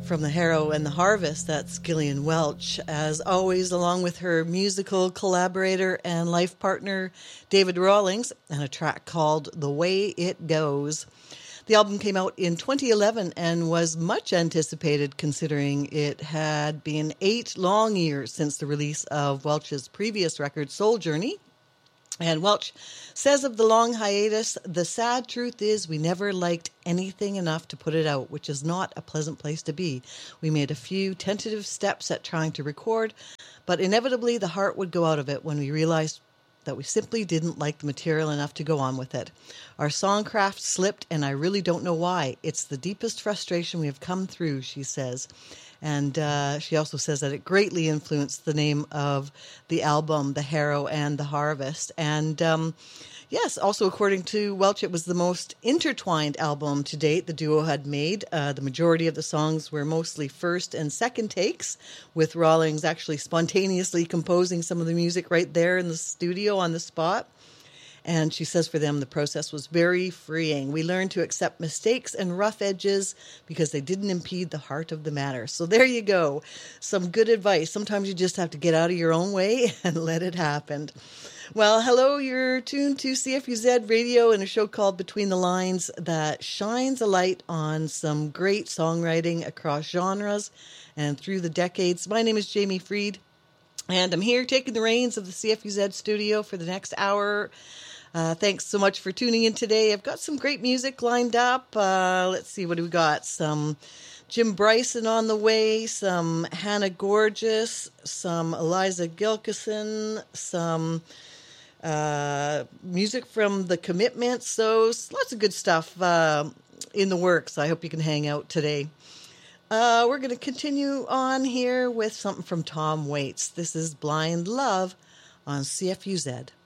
From the Harrow and the Harvest, that's Gillian Welch, as always, along with her musical collaborator and life partner, David Rawlings, and a track called The Way It Goes. The album came out in 2011 and was much anticipated considering it had been 8 long years since the release of Welch's previous record, Soul Journey. And Welch says of the long hiatus, the sad truth is we never liked anything enough to put it out, which is not a pleasant place to be. We made a few tentative steps at trying to record, but inevitably the heart would go out of it when we realized that we simply didn't like the material enough to go on with it. Our songcraft slipped, and I really don't know why. It's the deepest frustration we have come through, she says. And she also says that it greatly influenced the name of the album, The Harrow and the Harvest. And yes, also according to Welch, it was the most intertwined album to date the duo had made. The majority of the songs were mostly first and second takes, with Rawlings actually spontaneously composing some of the music right there in the studio on the spot. And she says for them, the process was very freeing. We learned to accept mistakes and rough edges because they didn't impede the heart of the matter. So there you go. Some good advice. Sometimes you just have to get out of your own way and let it happen. Well, hello, you're tuned to CFUZ Radio in a show called Between the Lines that shines a light on some great songwriting across genres and through the decades. My name is Jamie Freed, and I'm here taking the reins of the CFUZ studio for the next hour. Thanks so much for tuning in today. I've got some great music lined up. Let's see, what do we got? Some Jim Bryson on the way, some Hannah Gorgeous, some Eliza Gilkison, some music from The Commitments. So lots of good stuff in the works. I hope you can hang out today. We're going to continue on here with something from Tom Waits. This is Blind Love on CFUZ.